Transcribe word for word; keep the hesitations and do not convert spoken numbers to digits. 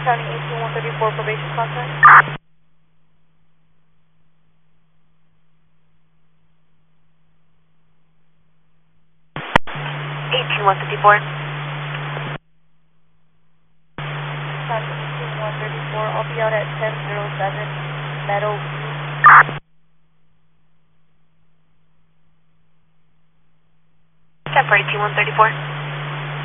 County eighteen one thirty-four probation contact. eighteen one fifty-four. County eighteen one thirty-four, I'll be out at ten oh seven Meadow View. ten for eighteen one thirty-four.